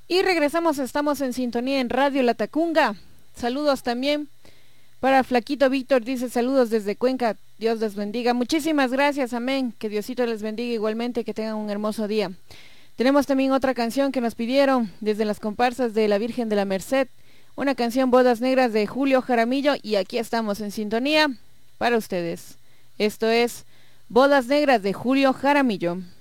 Y regresamos, estamos en sintonía en Radio La Tacunga. Saludos también para Flaquito Víctor, dice saludos desde Cuenca, Dios les bendiga. Muchísimas gracias, amén, que Diosito les bendiga igualmente, que tengan un hermoso día. Tenemos también otra canción que nos pidieron desde las comparsas de la Virgen de la Merced, una canción Bodas Negras de Julio Jaramillo, y aquí estamos en sintonía para ustedes. Esto es Bodas Negras de Julio Jaramillo.